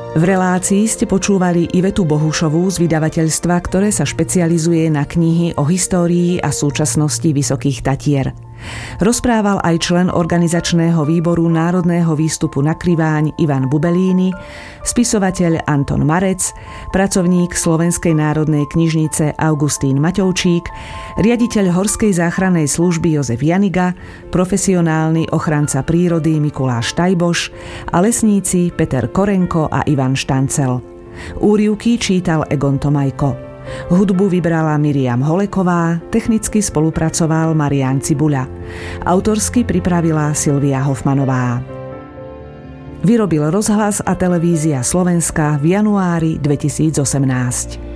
V relácii ste počúvali Ivetu Bohušovú z vydavateľstva, ktoré sa špecializuje na knihy o histórii a súčasnosti Vysokých Tatier. Rozprával aj člen organizačného výboru Národného výstupu na Kriváň Ivan Bubelíny, spisovateľ Anton Marec, pracovník Slovenskej národnej knižnice Augustín Maťovčík, riaditeľ Horskej záchrannej služby Jozef Janiga, profesionálny ochranca prírody Mikuláš Tajboš a lesníci Peter Korenko a Ivan Štancel. Úryvky čítal Egon Tomajko. Hudbu vybrala Miriam Holeková, technicky spolupracoval Marián Cibuľa. Autorsky pripravila Silvia Hofmanová. Vyrobil Rozhlas a televízia Slovenska v januári 2018.